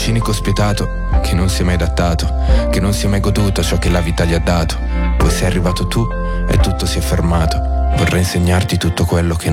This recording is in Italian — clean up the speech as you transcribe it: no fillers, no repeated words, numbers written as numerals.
cinico spietato, che non si è mai adattato, che non si è mai goduto ciò che la vita gli ha dato. Poi sei arrivato tu e tutto si è fermato. Vorrei insegnarti tutto quello che non